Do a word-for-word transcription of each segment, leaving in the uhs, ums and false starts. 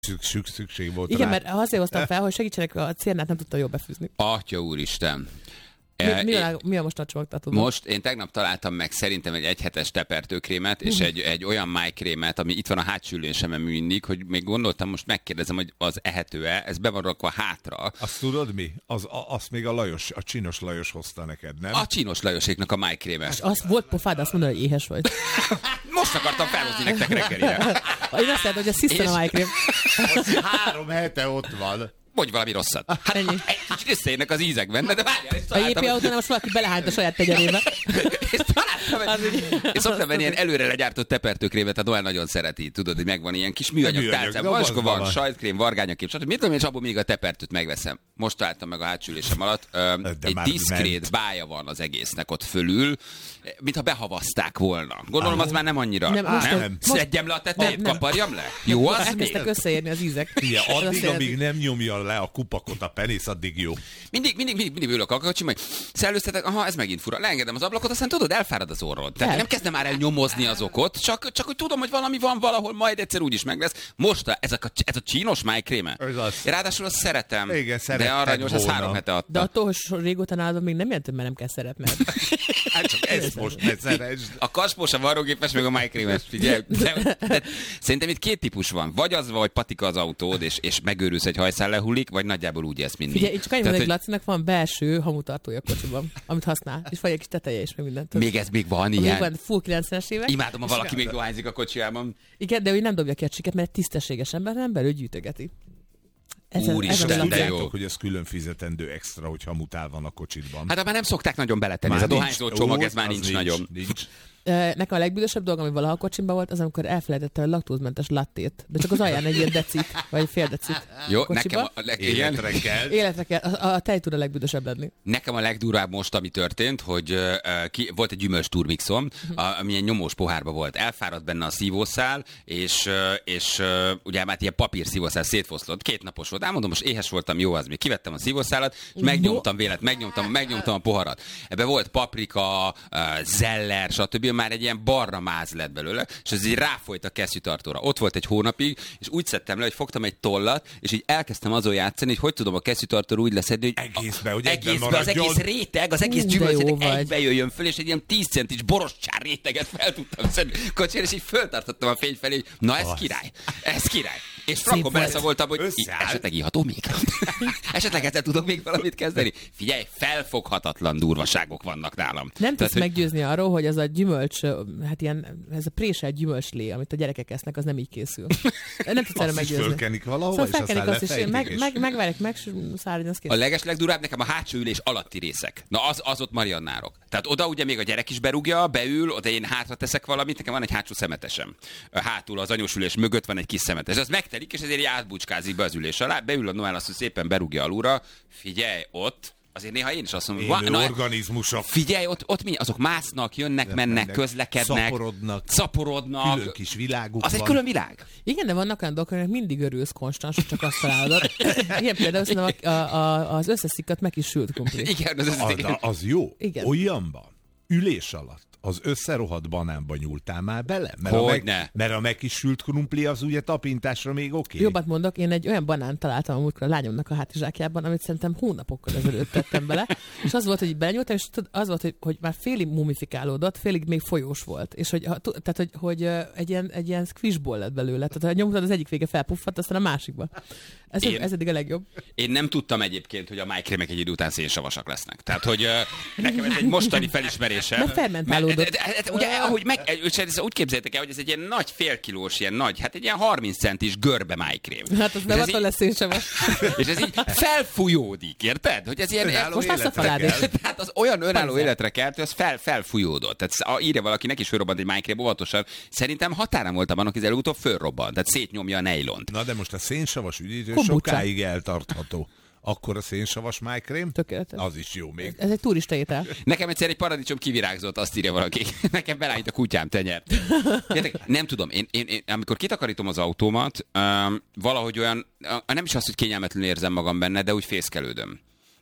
Szükség, szükség volt Igen, rá. mert azért hoztam fel, hogy segítsenek, a cérnát nem tudta jól befűzni. Atya úristen. Mi, mi, a, mi a most a csomagtartóban? Most én tegnap találtam meg szerintem egy egyhetes tepertőkrémet, és egy, egy olyan májkrémet, ami itt van a hátsülésemen mindig, hogy még gondoltam, most megkérdezem, hogy az ehető-e, ez be van rakva hátra. Azt tudod mi? Az, a, azt még a Lajos, a Csinos Lajos hozta neked, nem? A Csinos Lajoséknak a májkréme. És azt volt pofád azt mondani, hogy éhes vagy. Most akartam felhozni nektek reggelire. Én azt mondtam, hogy a sziszten a májkrém. Három hete ott van. Mondj valami rosszat. Hát ennyi. egy kicsit összeérnek az ízek benne, de várjál, és A jé pé találtam. autónál most valaki belehányt a saját tegyerébe. És találtam egy... Én szoktam venni ilyen előre legyártott tepertőkrémet, tehát olyan nagyon szereti, tudod, hogy megvan ilyen kis műanyag Műanyag, tálcám. dobozban Vaska van, van. sajtkrém, vargányakrém, stb. Mit tudom én, és abból még a tepertőt megveszem. Most találtam meg a hátsülésem alatt. Öm, egy már diszkrét ment. bája van az egésznek ott fölül, mintha behavazták volna. Gondolom, az már nem annyira. Nem, most nem? nem. Szedjem le a tetejét, Nem, nem. kaparjam le? Jó az még? Elkezdtek összeérni az ízek. Ugye, Az addig, azt amíg nem nyomja le a kupakot a penész, addig jó. Mindig, mindig, mindig, mindig ülök a kocsim, hogy szellőztetek, aha, ez megint fura. Leengedem az ablakot, aztán tudod, elfárad az orrod. Tehát El. nem kezdem már el nyomozni az okot, csak, csak hogy tudom, hogy valami van valahol, majd egyszer úgyis meg lesz. Most a, ez, a, ez a csínos májkréme. Ez az. Ráadásul azt szeretem. Igen, de szeretted aranyos, ez volna. három hete adta. De attól, hogy so- régóta nálad még nem jelent, mert nem kell szeretned. Hát csak ezt most ne szeresd. A kaspós, a varrógépes, meg a májkrémes, figyelj. De, de, szerintem itt két típus van. Vagy az, vagy patika az autód, és, és megőrülsz, egy hajszál lehullik, vagy nagyjából úgy ezt mindig. Figyelj, én csak annyit mondom, Tehát, hogy Lacinak van belső hamutartója a kocsiban, amit használ. És vagy egy kis teteje is, meg mindent. még ez még van Ami ilyen. van full kilencvenes évek. Imádom, ha valaki még dohányzik a kocsijában. Igen, de ő nem dobja ki a csiket, mert egy tisztességes ember nem belül gyűjtögeti. Ez, Úristen, ez a de Laci. jó. Tudjátok, hogy ez külön fizetendő extra, hogyha mutál van a kocsitban. Hát abban nem szokták nagyon beletenni. Ez a nincs. dohányzó csomag, Ó, ez már az nincs, nagyon. Nincs. Ö, Nekem a legbüdösebb dolog, ami valaha a kocsimban volt, az amikor elfelejtette a laktózmentes lattét. De csak az alján egy ilyen decit, vagy fél decit Jó, kocsiba. nekem a, leg, igen, Életre kell. Életre kell. A, a tej tud a legbüdösebb lenni. nekem a legdurvább most, ami történt, hogy uh, ki, volt egy gyümölcs turmixom, a, ami egy nyomós pohárba volt. Elfáradt benne a szívószál, és, uh, és uh, ugye már ilyen papír szívószál szétfoszlott. Két napos volt. Elmondom, most éhes voltam, jó az még. Kivettem a szívószálat, és megnyomtam vélet, megnyomtam, megnyomtam a poharat. Ebbe volt paprika, uh, zeller, stb. Már egy ilyen barna máz lett belőle, és ez így ráfolyt a kesztyűtartóra. Ott volt egy hónapig, és úgy szedtem le, hogy fogtam egy tollat, és így elkezdtem azon játszani, hogy hogy tudom a kesztyűtartóra úgy leszedni, hogy Egészbe, hogy a, egyben egészbe, az maradjon. egész réteg, az egész Ú, de jó gyümölcsréteg vagy. egybe jöjjön föl, és egy ilyen tíz centis borostyár réteget fel tudtam szedni kocsira, és így föltartottam a fény felé, hogy na ez Az. király, ez király. És frankon volt. beleszagoltam, hogy Összeállt. esetleg iható még? Esetleg ezzel tudok még valamit kezdeni? Figyelj, felfoghatatlan durvaságok vannak nálam. Nem tudsz hogy- meggyőzni arról, hogy az a gyümölcs, hát ilyen, ez a préselt gyümölcslé, amit a gyerekek esznek, az nem így készül. Nem tudsz erre Azt is meggyőzni. fölkenik valahova, Szóval és felkenik aztán azt is, lefejtik, meg, és- meg, megvárják, megszállni, az kész. A legeslegdurább nekem a hátsó ülés alatti részek. Na az, az ott mariannárok. Tehát oda ugye még a gyerek is berúgja, beül, oda én hátra teszek valamit, nekem van egy hátsó szemetesem. Hátul az anyós ülés mögött van egy kis szemetes. Az megtelik, és ezért így átbucskázik be az ülés alá, beül a Noel, azt hogy szépen berúgja alulra. Figyelj, ott, azért néha én is azt mondom, Élő na, organizmusok. figyelj, ott, ott mi? Azok másznak, jönnek, mennek, mennek, közlekednek, szaporodnak. szaporodnak. Külön kis világuk Az egy van. külön világ. Igen, de vannak olyan dolgok, aminek mindig örülsz konstans, hogy csak azt találod. Igen, például szerintem a, a, a, az összeszikkat meg is sült krumpli. Igen, az, az, Az, az jó. Igen. Olyanban, ülés alatt, az összerohadt banánba nyúltál már bele? Mert, a, Hogyne. meg, mert a megkisült krumpli az ugye tapintásra még oké. Okay. Jobbat mondok, én egy olyan banánt találtam a múltkor a lányomnak a hátizsákjában, amit szerintem hónapokkal ezelőtt tettem bele, és az volt, hogy így belenyúltam, és tud- az volt, hogy, hogy már félig mumifikálódott, félig még folyós volt, és hogy, ha- tu- tehát, hogy, hogy ö, egy ilyen, egy ilyen squishball lett belőle, tehát ha nyomtad, az egyik vége felpuffadt, aztán a másikba. Ez, Én- ez eddig a legjobb. Én nem tudtam egyébként, hogy a májkrémek egy idő után szénsavasak lesznek. Tehát, hogy uh, nekem ez egy mostani felismerésem. Mert fermentálódott. Mert, de, de, de, ugye, ahogy meg, úgy képzeljétek el, hogy ez egy ilyen nagy félkilós, ilyen nagy, hát egy ilyen harminc centis görbe májkrém. Hát az És nem ez attól így- lesz szénsavas. És ez így felfújódik, érted? Hogy ez ilyen... Önálló Most lesz a életre falád is. kell. Tehát az olyan önálló Persze. életre kelt, hogy az fel, felfújódott. Tehát a, írja valaki, neki is fölrobbant egy májkrém, óvatosan. Szerintem határán voltam annak, hogy előbb-utóbb fölrobbant. Tehát szétnyomja a nejlont. Na de most a szénsavas üdítő Kombucha. sokáig eltartható. Akkor a szénsavas májkrém, Tökéletes. az is jó még. Ez egy turista étel. Nekem egyszer egy paradicsom kivirágzott, azt írja valaki. Nekem belállít a kutyám tenyert. Értek, nem tudom, én, én, én amikor kitakarítom az autómat, um, valahogy olyan, uh, nem is az, hogy kényelmetlenül érzem magam benne, de úgy fészkelődöm.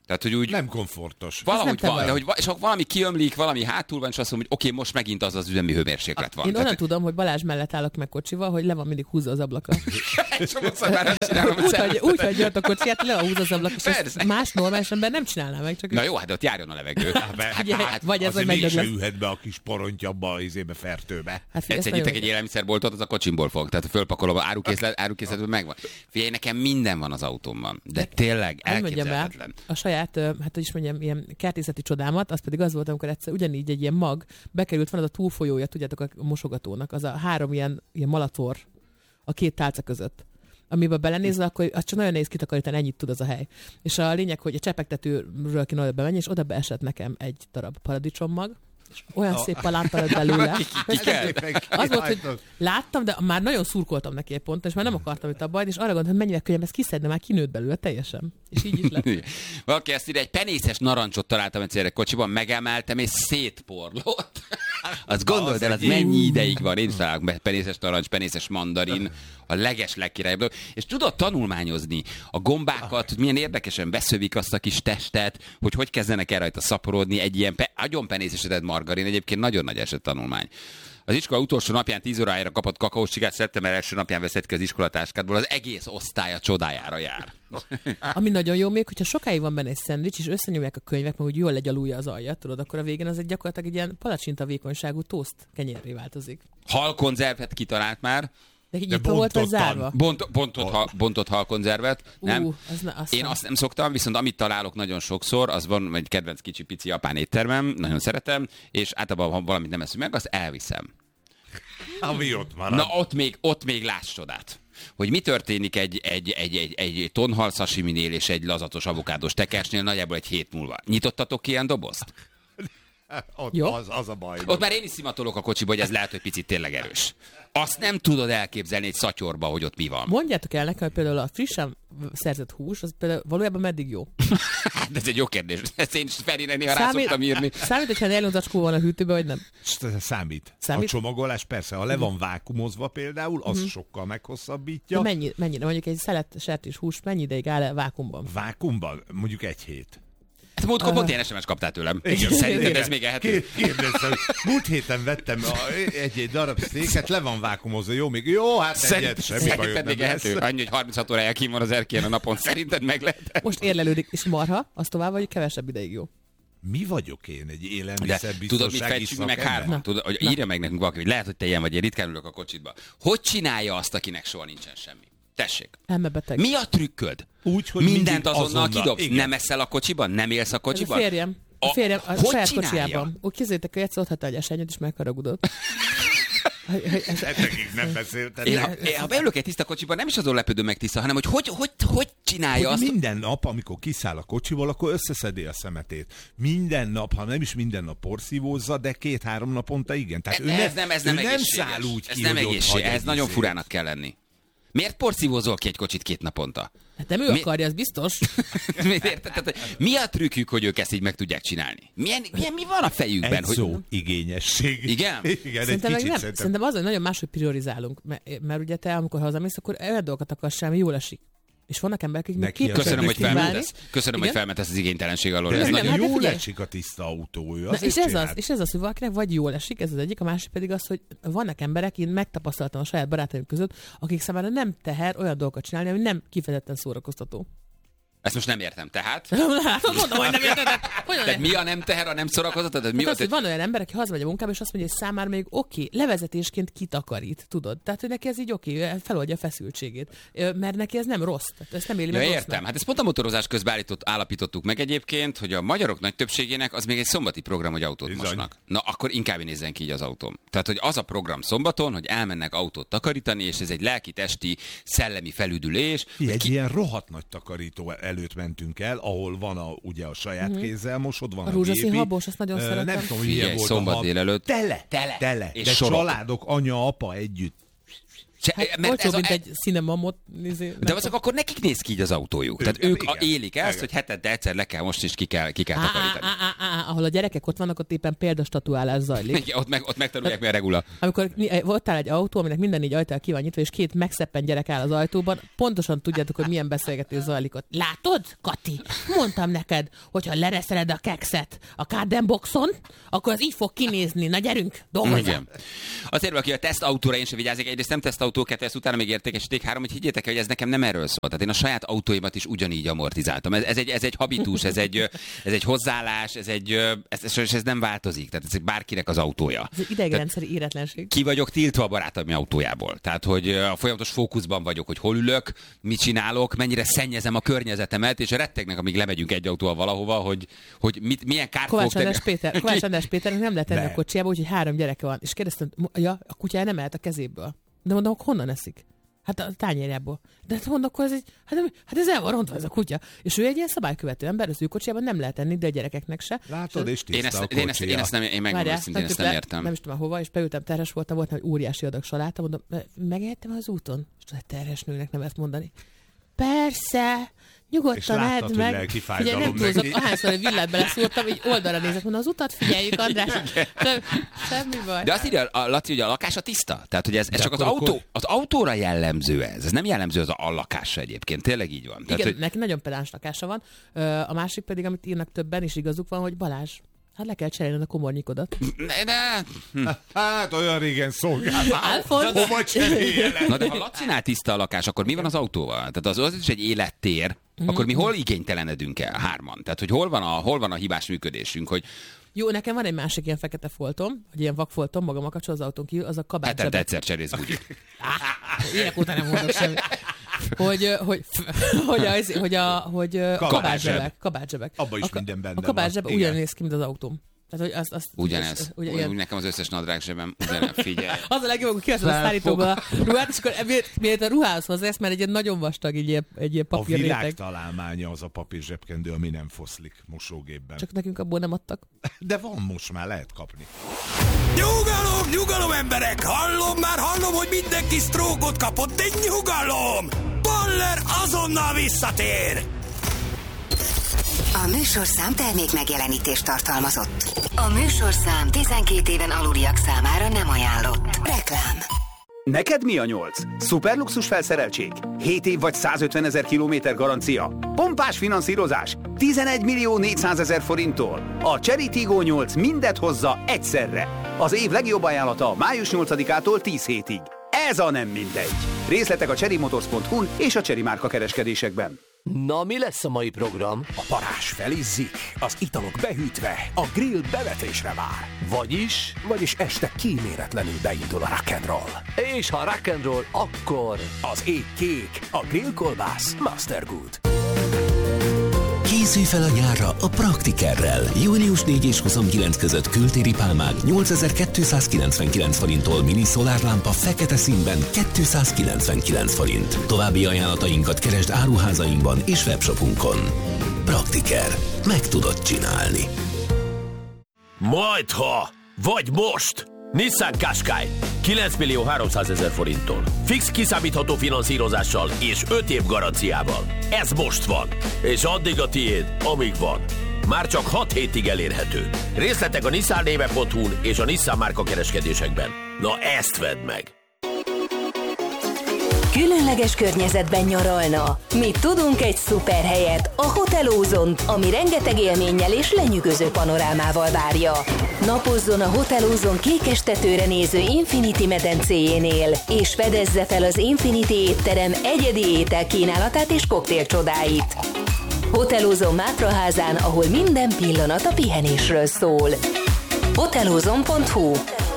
Tehát, hogy úgy... Nem komfortos. Valahogy nem van, de hogy va- és ha valami kiömlik, valami hátul van, és azt mondom, hogy oké, okay, most megint az az üzemi hőmérséklet van. Én Tehát, onnan tudom, hogy Balázs mellett állok meg kocsival, hogy le van mindig húzza az ablaka. Sokszor már azt csinálom, hogy Úgy, szeretem. hogy, úgy hagyja a kocsiját, le van húzza az ablak, és ezt Persze. más normális ember nem csinálná meg. Csak Na jó, hát de ott járjon a levegő. Ugye, vagy ez, hogy azért mégse megdöglesz. ülhet be a kis porontjabba a izébe fertőbe. Hát figyelj, Egyszer ezt nyitek nagyon- egy élelmiszerboltot, az a kocsimból fog. Tehát fölpakolom, a árukészlet, árukészletben megvan. Figyelj, nekem minden van az autómban. De tényleg Hogy mondjam el, elképzelhetetlen. a saját, ö, hát hogy is mondjam, ilyen kertészeti csodámat, az pedig az volt, amikor egyszer ugyanígy egy ilyen mag bekerült, van az a túlfolyója, tudjátok, a mosogatónak, az a három ilyen, ilyen malator a két tálca között. Amiben belenézel, akkor az csak nagyon nehéz kitakarítani, ennyit tud az a hely. És a lényeg, hogy a csepegtetőről kéne oda bemenni, és oda beesett nekem egy darab paradicsommag, és olyan szép palánta lett belőle. Ki kell? Az volt, hogy láttam, de már nagyon szurkoltam neki egy pont, és már nem akartam itt a bajt, és arra gondoltam, hogy mennyivel könnyebb ezt kiszedni, már kinőtt belőle teljesen. És így is lett. Valaki ezt ide, egy penészes narancsot találtam egyszer egy kocsiban, megemeltem és szétporlott. Azt gondold el, az mennyi ideig van. Én is találok penészes narancs, penészes mandarin, a leges legkirályabb dolog. És tudod tanulmányozni a gombákat, hogy milyen érdekesen beszövik azt a kis testet, hogy hogy kezdenek el rajta szaporodni egy ilyen pe- agyon penészesedett margarin. Egyébként nagyon nagy eset tanulmány. Az iskola utolsó napján tíz órájára kapott kakaócsigát, szeptember első napján veszed ki az iskolatáskádból, az egész osztály a csodájára jár. Ami nagyon jó még, hogyha sokáig van benne egy szendvics, és összenyomják a könyvek, meg hogy jól legyalulja az aljat, tudod, akkor a végén az egy gyakorlatilag egy ilyen palacsinta vékonyságú toszt kenyérré változik. Halkonzervet kitalált már. De így De nyitva volt vagy bontottan. zárva? Bont, bontott, ha, bontott halkonzervet, nem? Ú, az na, azt Én nem. azt nem szoktam, viszont amit találok nagyon sokszor, az van egy kedvenc kicsi pici japán éttermem, nagyon szeretem, és általában, ha valamit nem eszünk meg, azt elviszem. Ami ott marad. Na ott még, ott még láss csodát. Hogy mi történik egy, egy, egy, egy, egy tonhal sashiminél és egy lazatos avokádós tekersnél nagyjából egy hét múlva. Nyitottatok ki ilyen dobozt? Ott Jó. az, az a baj. Ott már én is szimatolok a kocsiba, hogy ez lehet, hogy picit tényleg erős. Azt nem tudod elképzelni egy szatyorba, hogy ott mi van. Mondjátok el nekem, hogy például a frissen szerzett hús, az például valójában meddig jó? Hát ez egy jó kérdés. Ezt én is Ferinek néha rá szoktam írni. számít, hogyha nylon zacskó van a hűtőben, vagy nem? Számít. Számít? A csomagolás persze, ha le van vákumozva például, az Uh-huh. sokkal De meghosszabbítja. mennyi, mennyire? Mondjuk egy szelet sertés hús mennyi ideig áll el vákumban? Vákumban mondjuk egy hét. Hát múltkor pont ilyen es em es kaptál tőlem. Igen. Szerinted ez még ehető? Kér- Kérdeztem, hogy múlt héten vettem a- egy-egy darab széket, le van vákumozva, jó, még jó, hát egyet, semmi bajod Szerinted nem még ehető? lesz. Annyi, hogy harminchat órája kín van az erkélyen a napon. Szerinted meg lehet? Most érlelődik, és marha, az tovább, vagy kevesebb ideig jó? Mi vagyok én, egy De élelmiszerbiztonsági tudod, mit fejtsünk mi meg szakember? hárman? Tudod, hogy írja meg nekünk valaki, hogy lehet, hogy te ilyen vagy, én ritkán ülök a kocsitba. Hogy csinálja azt, akinek soha nincsen semmi? Tessék. Elmebeteg. Mi a trükköd? Úgy, hogy Mindent mindig azonnal, azonnal, kidobsz. igen. Nem eszel a kocsiban? Nem élsz a Ez a kocsiban? férjem. A A- férjem a hogy saját csinálja? kocsijában. Úgy képzeljétek, hogy egyszer ott hagyta egy esenyőt, és megharagudott. Hogy- hogy ez- Etekig nem beszéltem. Én, ha, én, ha beülök egy tiszta kocsiba, nem is azon lepődöm meg tiszta, hanem hogy hogy, hogy, hogy csinálja Hogy azt. minden nap, amikor kiszáll a kocsiból, akkor összeszedi a szemetét. Minden nap, ha nem is minden nap porszívózza, de két-három naponta igen. Tehát ő ez ne, nem, ez ő nem nem egészséges. száll úgy ez ki, nem hogy ott egészséges. hagy Ez egy nagyon izét. furának kell lenni. Miért porszívózol ki egy kocsit két naponta? Hát nem ő Mi- akarja, az biztos. Érted? Tehát, mi a trükkük, hogy ők ezt így meg tudják csinálni? Milyen, milyen mi van a fejükben? Egy Hogy... szó, igényesség. Igen? Igen, Szerintem, egy meg kicsit nem, szerintem. szerintem az, hogy nagyon máshogy priorizálunk, mert, mert ugye te, amikor hazamész, akkor olyan dolgokat akarsz, ami jól esik. És vannak emberek, akik még Neki képesek Köszönöm, hogy kívánni. felmentesz. Köszönöm, hogy Igen? felmentesz az igénytelenség alól. De Ez neki nem, nagyon... hát de jól figyelj. esik a tiszta autó, ő Na, azért és, ez az, csinált. és ez az, hogy valakinek vagy jól esik, ez az egyik, a másik pedig az, hogy vannak emberek, én megtapasztaltam a saját barátaim között, akik számára nem teher olyan dolgokat csinálni, ami nem kifejezetten szórakoztató. Ezt most nem értem. Tehát? Hát mondom, hogy nem érted. Hogyan Tehát mi a nem teher, a nem szórakoztató? Tehát mi Hát az, az, hogy hogy... van olyan ember, aki hazamegy a munkába, és azt mondja, hogy számára még oké, okay, levezetésként kitakarít, tudod? Tehát, hogy neki ez így oké, okay, feloldja a feszültségét. Ö, Mert neki ez nem rossz. Tehát ezt nem éli Ja, meg értem. rossznak. Hát ezt pont a motorozás közben állított, állapítottuk meg egyébként, hogy a magyarok nagy többségének az még egy szombati program, hogy autót Bizony. mosnak. Na, akkor inkább nézzen ki így az autóm. Tehát, hogy az a program szombaton, hogy elmennek autót takarítani, és ez egy lelki-testi, szellemi felüdülés. Egy ki... ilyen rohadt nagy takarító előtt mentünk el, ahol van a, ugye a saját mm-hmm. kézzel mosod, van A a, rózsaszín gépi. habos, azt nagyon Ö, szeretem. Nem tudom, hogy Figyelj, milyen volt szombat a hab. délelőtt. Tele, Tele. tele. És De sorok. családok, anya, apa együtt. Se, Hát mert olcsó, ez mint a, egy cinemamot. Nézé, de azok akkor nekik néz ki így az autójuk. Tehát Igen, ők igen, a, élik ezt, igen. hogy hetente egyszer le kell most is ki kell, ki kell Á, takarítani. á, á, á, á, ahol a gyerekek ott vannak, ott éppen példastatuálás zajlik. Igen, ott, meg, ott megtanulják, mi a regula. Amikor ott áll egy autó, aminek minden négy ajtaja ki van nyitva, és két megszeppen gyerek áll az ajtóban, pontosan tudjátok, hogy milyen beszélgetés zajlik ott. Látod, Kati? Mondtam neked, hogyha lereszeled a kekszet a kárdenboxon, akkor az így fog kinézni. Na gyerünk, dolgozzunk! Igen. Azért valaki a tesztautóra én sem vigyázik, egyrészt nem tesztautó, kettő, ezt utána még értékesíték, három, hogy higgyétek el, hogy ez nekem nem erről szól. Tehát én a saját autóimat is ugyanígy amortizáltam. Ez, ez, egy, ez egy habitus, ez egy, ez egy hozzáállás, ez, egy, ez, ez, ez nem változik. Tehát ez bárkinek az autója. Ez egy idegrendszeri éretlenség. Ki vagyok tiltva a barátom autójából. Tehát, hogy a folyamatos fókuszban vagyok, hogy hol ülök, mit csinálok, mennyire szennyezem a környezetemet, és rettegnek, amíg lemegyünk egy autóval valahova, hogy, hogy mit, milyen kárt Kovács fog András Péter, Kovács András Péternek nem lehet tenni Ne. a kocsiába, úgyhogy három gyereke van. És kérdeztem, ja, a kutyája nem mehet a kezéből. De mondom, honnan eszik? Hát a tányérjából. De hát mondom, akkor ez egy, hát, hát ez el van rontva ez a kutya. És ő egy ilyen szabálykövető ember, az ő kocsiában nem lehet enni, de a gyerekeknek se. Látod, és Én tiszta ezt, a én, ezt, én ezt nem, én megmondom Várjál, őszintén, ezt nem, nem le, értem. nem is tudom hova, és beültem, terhes voltam, volt egy óriási adag saláta, mondom, megehettem az úton? És tudod, terhes nőnek nem ezt mondani. Persze, nyugodtan És láttad, edd hogy meg. lelki Figyelj, fájdalom nem túlzok, neki. ahányszor egy villát beleszúrtam, így oldalra nézek, mondom, az utat figyeljük, András. Sem- Semmi baj. De azt írja a Laci, hogy a lakása tiszta. Tehát, hogy ez, ez De csak az, akkor- autó, akkor- az autóra jellemző ez. Ez nem jellemző az a lakásra egyébként. Tényleg így van. Tehát, Igen, hogy, neki nagyon pedáns lakása van. Ö, A másik pedig, amit írnak többen, és igazuk van, hogy Balázs, hát le kell cserélned a komornyikodat. de, de, Hát olyan régen szolgáltál. Alfons! Hova cseréljelek? na de ha Lacinál tiszta a lakás, akkor mi van az autóval? Tehát az, az is egy élettér. Akkor mi hol igénytelenedünk el hárman? Tehát, hogy hol van a, hol van a hibás működésünk, hogy Jó, nekem van egy másik ilyen fekete foltom, vagy ilyen vakfoltom, magam a kapcsol az autón kívül, az a hetente kabátzsebek. egyszer cserélsz bugyit. Évek óta nem mondok semmit. Hogy, ö, hogy, hogy, az, hogy, a, hogy ö, kabátzsebek. kabátzsebek. Abba is A ka- minden benne A kabátzseb van. ugyan Igen. néz ki, mint az autóm. Tehát, hogy azt, azt, Ugyanez. azt- ugye, Úgy, ilyen- úgy nekem az összes nadrág zsebem, ugyanez, figyelj. Az a legjobb, hogy kiveszed a szállítóból a ruhát, és akkor miért, miért a ruhához hozzász, mert egy ilyen nagyon vastag, egy ilyen, egy ilyen A papírréteg. világ találmánya az a papír zsebkendő, ami nem foszlik mosógépben. Csak nekünk abból nem adtak. De van most már, lehet kapni. Nyugalom, nyugalom emberek! Hallom, már hallom, hogy mindenki sztrókot kapott, de nyugalom! Baller azonnal visszatér! A műsorszám termék megjelenítést tartalmazott. A műsorszám tizenkét éven aluliak számára nem ajánlott. Reklám. Neked mi a nyolc? Szuperluxus felszereltség? hét év vagy százötven ezer kilométer garancia? Pompás finanszírozás? tizenegy millió négyszázezer forinttól? A Cherry Tiggo nyolc mindet hozza egyszerre. Az év legjobb ajánlata május nyolcadikától tíz hétig. Ez a nem mindegy. Részletek a cherrymotors pont hu-n és a Cherry márka kereskedésekben. Na, mi lesz a mai program? A parázs felizzik, az italok behűtve, a grill bevetésre vár. Vagyis? Vagyis este kíméletlenül beindul a rock'n'roll. És ha rock'n'roll, akkor... Az ég kék, a grillkolbász Mastergood. Készülj fel a nyárra a Praktikerrel. június négy és huszonkilenc között kültéri pálmák nyolcezer-kétszázkilencvenkilenc forinttól mini szolárlámpa fekete színben kétszázkilencvenkilenc forint. További ajánlatainkat keresd áruházainkban és webshopunkon. Praktiker. Meg tudod csinálni. Majdha! Vagy most! Nissan Qashqai kilenc millió háromszázezer forinttól. Fix kiszámítható finanszírozással és öt év garanciával. Ez most van. És addig a tiéd, amíg van. Már csak hat hétig elérhető. Részletek a nissan néve pont hu-n és a Nissan márka kereskedésekben. Na ezt vedd meg! Különleges környezetben nyaralna. Mi tudunk egy szuper helyet, a Hotel Ozont, ami rengeteg élménnyel és lenyűgöző panorámával várja. Napozzon a Hotel Ozon kékes tetőre néző Infinity medencéjénél, és fedezze fel az Infinity étterem egyedi ételkínálatát és koktél csodáit. Hotel Ozon Mátraházán, ahol minden pillanat a pihenésről szól. hotelozon pont hu.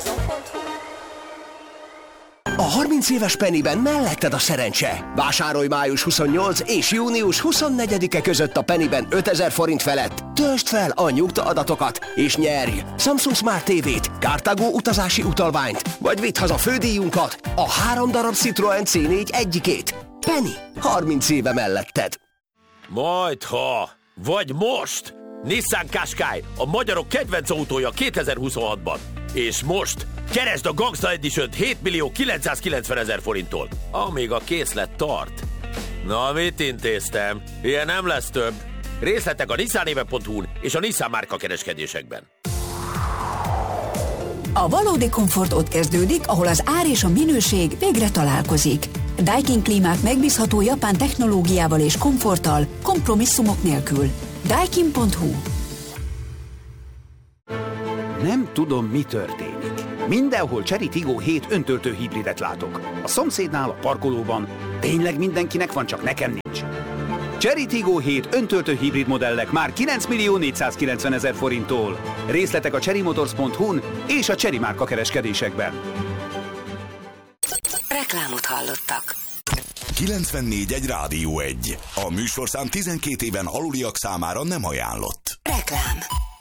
A harminc éves Pennyben melletted a szerencse. Vásárolj május huszonnyolcadika és június huszonnegyedike között a Pennyben ötezer forint felett. Töltsd fel a nyugta adatokat, és nyerj Samsung Smart té vét, Cartago utazási utalványt, vagy vidd haza fődíjunkat, a három darab Citroen cé négy egyikét. Penny, harminc éve melletted. Majdha! Vagy most! Nissan Qashqai, a magyarok kedvenc autója kétezer-huszonhatban. És most keresd a Gangsta Edition-t hét millió kilencszázkilencvenezer forinttól, amíg a készlet tart. Na, mit intéztem? Ilyen nem lesz több. Részletek a nissanéve pont hu-n és a Nissan márka kereskedésekben. A valódi komfort ott kezdődik, ahol az ár és a minőség végre találkozik. Daikin klímák megbízható japán technológiával és komforttal, kompromisszumok nélkül. Daikin pont hu. Nem tudom, mi történik. Mindenhol Chery Tiggo hét öntöltő hibridet látok. A szomszédnál, a parkolóban. Tényleg mindenkinek van, csak nekem nincs. Chery Tiggo hét öntöltő hibrid modellek már kilenc millió négyszázkilencvenezer forinttól. Részletek a chery motors pont hu-n és a Chery márka kereskedésekben. Reklámot hallottak. kilencvennégy egy Rádió egy. A műsorszám tizenkét éven aluliak számára nem ajánlott. Reklám.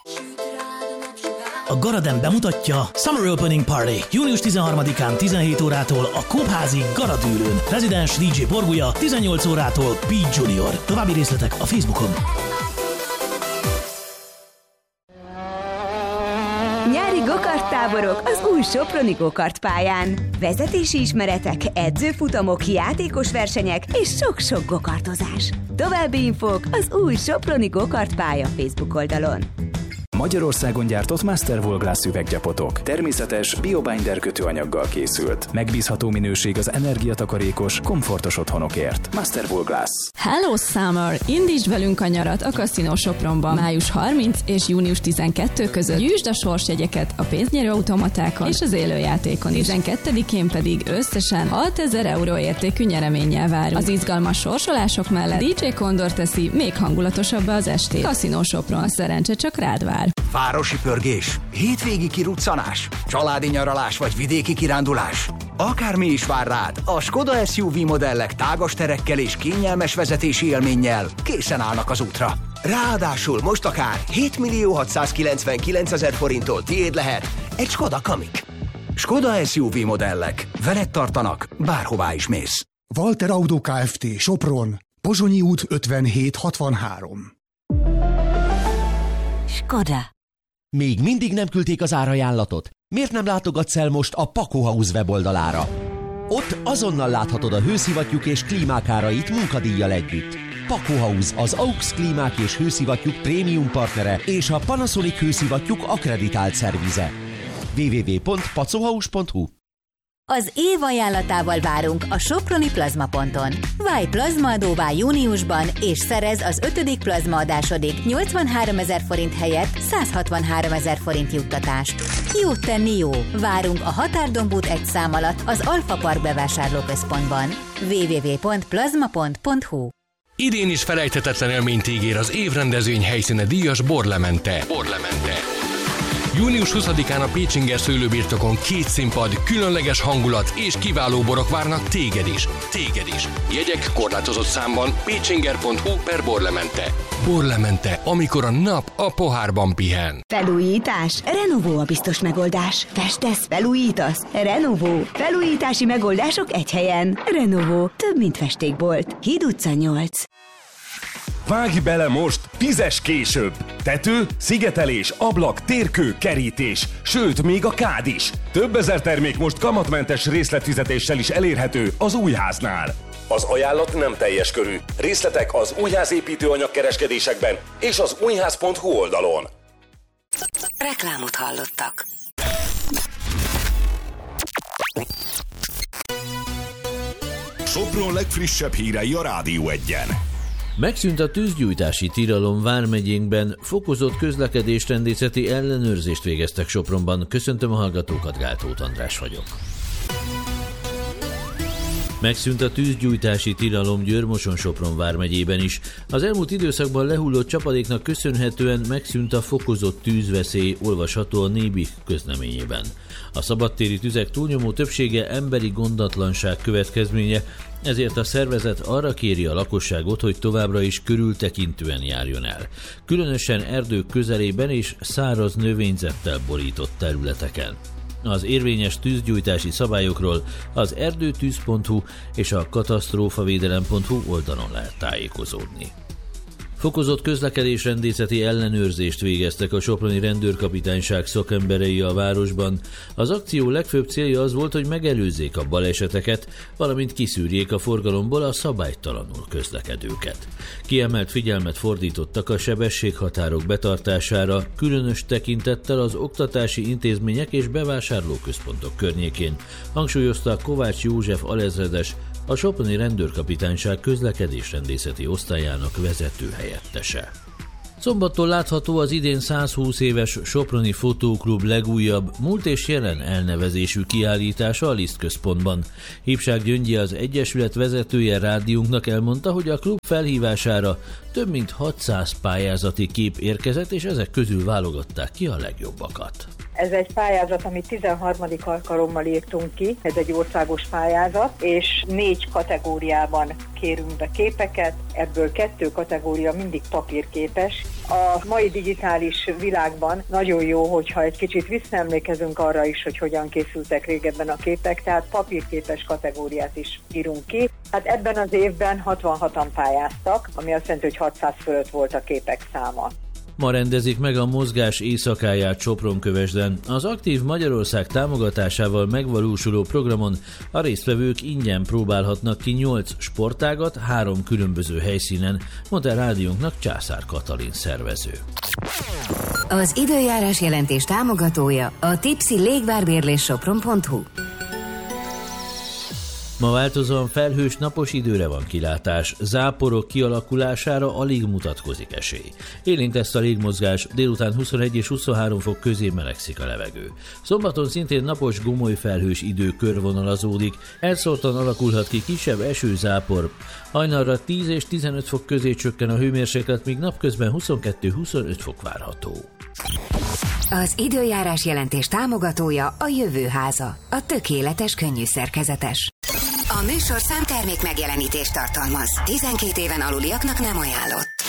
A Garaden bemutatja Summer Opening Party. június tizenharmadikán tizenhét órától a Klubházi Garadűrőn. Rezidens dé dzsé Borgulya tizennyolc órától Pete Junior. További részletek a Facebookon. Nyári gokarttáborok az új soproni gokartpályán. Vezetési ismeretek, edzőfutamok, játékos versenyek és sok-sok gokartozás. További infók az új soproni gokartpálya Facebook oldalon. Magyarországon gyártott Master Volglass üveggyapotok. Természetes, biobinder kötőanyaggal készült. Megbízható minőség az energiatakarékos, komfortos otthonokért. Master Volglass. Hello Summer! Indítsd velünk a nyarat a Casino Sopronban. május harmincadikáig és június tizenkettedikéig között gyűjtsd a sorsjegyeket a pénznyerő automatákon és az élőjátékon is. tizenkettedikén pedig összesen hatezer euró értékű nyereménnyel várunk. Az izgalmas sorsolások mellett dé dzsé Kondor teszi még hangulatosabbá az estét. Casino Sopron, a szerencse csak rád vár. Városi pörgés, hétvégi kiruccanás, családi nyaralás vagy vidéki kirándulás. Akármi is vár rád, a Skoda es u vé modellek tágas terekkel és kényelmes vezetési élménnyel készen állnak az útra. Ráadásul most akár hét millió hatszázkilencvenkilencezer forinttól tiéd lehet egy Skoda Kamiq. Skoda es u vé modellek. Veled tartanak, bárhová is mész. Walter Auto Kft. Sopron, Pozsonyi út ötvenhét hatvanhárom. Skoda. Még mindig nem küldték az árajánlatot? Miért nem látogatsz el most a Paco House weboldalára? Ott azonnal láthatod a hőszivattyúk és klímák árait munkadíjjal együtt. Paco House az á u x klímák és hőszivattyúk prémium partnere és a Panasonic hőszivattyúk akkreditált szervize. double-u double-u double-u pont pacohouse pont hu. Az év ajánlatával várunk a Soproni plazmaponton. Válj plazmaadóvá júniusban, és szerez az ötödik plazmaadásodig nyolcvanháromezer forint helyett százhatvanháromezer forint juttatást. Jót tenni jó! Várunk a Határdombút egy szám alatt az Alfa Park bevásárlóközpontban. double-u double-u double-u pont plazmapont pont hu. Idén is felejthetetlen élményt ígér az évrendezvény helyszíne díjas Borlemente. Borlemente. június huszadikán a Pécsinger szőlőbirtokon két színpad, különleges hangulat és kiváló borok várnak téged is. Téged is. Jegyek korlátozott számban pécsinger pont hu per Borlemente. Borlemente, amikor a nap a pohárban pihen. Felújítás? Renovó a biztos megoldás. Festesz, felújítasz? Renovó. Felújítási megoldások egy helyen. Renovó. Több, mint festékbolt. Híd utca nyolc. Vágj bele most, tízes később! Tető, szigetelés, ablak, térkő, kerítés, sőt, még a kád is. Több ezer termék most kamatmentes részletfizetéssel is elérhető az Újháznál. Az ajánlat nem teljes körű. Részletek az Újház építőanyag kereskedésekben és az újház pont hu oldalon. Reklámot hallottak. Sopron legfrissebb hírei a Rádió egyen. Megszűnt a tűzgyújtási tilalom Vármegyénkben, fokozott közlekedésrendészeti ellenőrzést végeztek Sopronban. Köszöntöm a hallgatókat, Gáltóth András vagyok. Megszűnt a tűzgyújtási tilalom Győr-Moson-Sopron vármegyében is. Az elmúlt időszakban lehullott csapadéknak köszönhetően megszűnt a fokozott tűzveszély, olvasható a Nébi közleményében. A szabadtéri tüzek túlnyomó többsége emberi gondatlanság következménye, ezért a szervezet arra kéri a lakosságot, hogy továbbra is körültekintően járjon el. Különösen erdők közelében és száraz növényzettel borított területeken. Az érvényes tűzgyújtási szabályokról az erdőtűz pont hu és a katasztrófavédelem pont hu oldalon lehet tájékozódni. Fokozott közlekedésrendészeti ellenőrzést végeztek a soproni rendőrkapitányság szakemberei a városban. Az akció legfőbb célja az volt, hogy megelőzzék a baleseteket, valamint kiszűrjék a forgalomból a szabálytalanul közlekedőket. Kiemelt figyelmet fordítottak a sebességhatárok betartására, különös tekintettel az oktatási intézmények és bevásárlóközpontok környékén, hangsúlyozta Kovács József alezredes, a soproni rendőrkapitányság közlekedésrendészeti osztályának vezetőhelyettese. Szombattól látható az idén százhúsz éves Soproni Fotóklub legújabb, múlt és jelen elnevezésű kiállítása a Liszt központban. Hívság Gyöngyi, az egyesület vezetője rádiónknak elmondta, hogy a klub felhívására több mint hatszáz pályázati kép érkezett, és ezek közül válogatták ki a legjobbakat. Ez egy pályázat, amit tizenharmadik alkalommal írtunk ki, ez egy országos pályázat, és négy kategóriában kérünk be képeket, ebből kettő kategória mindig papírképes. A mai digitális világban nagyon jó, hogyha egy kicsit visszaemlékezünk arra is, hogy hogyan készültek régebben a képek, tehát papírképes kategóriát is írunk ki. Hát ebben az évben hatvanhatan pályáztak, ami azt jelenti, hogy hatszáz fölött volt a képek száma. Ma rendezik meg a mozgás éjszakáját Sopronkövesden. Az Aktív Magyarország támogatásával megvalósuló programon a résztvevők ingyen próbálhatnak ki nyolc sportágat három különböző helyszínen, mondta rádiónknak Császár Katalin szervező. Az időjárás jelentés támogatója a tipsy légvárbérlés sopron pont hu. Ma változóan felhős, napos időre van kilátás, záporok kialakulására alig mutatkozik esély. Élénk lesz a légmozgás, délután huszonegy és huszonhárom fok közé melegszik a levegő. Szombaton szintén napos, gomoly felhős idő körvonalazódik, elszórtan alakulhat ki kisebb esőzápor. Hajnalra tíz és tizenöt fok közé csökken a hőmérséklet, míg napközben huszonkettő-huszonöt fok várható. Az időjárás jelentés támogatója a Jövőháza, a tökéletes könnyű szerkezetes. A műsorszám termék megjelenítést tartalmaz. tizenkét éven aluliaknak nem ajánlott.